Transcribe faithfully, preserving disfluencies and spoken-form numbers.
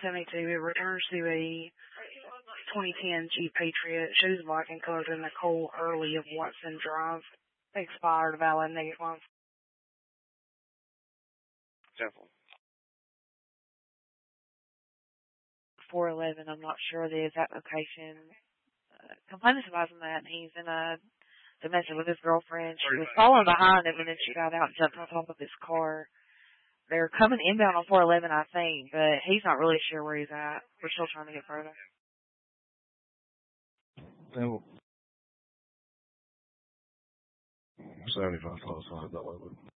seventy-two. It returns to a twenty ten Jeep Patriot. Shows black and colored in Nicole Early of Watson Drive. Expired, valid, negative one. Simple. four eleven, I'm not sure of the exact location. Uh, complainant advising that he's in a domestic with his girlfriend. She was following behind him, and then she got out and jumped on top of his car. They're coming inbound on four eleven, I think, but he's not really sure where he's at. We're still trying to get further. seventy-five close on it, that way.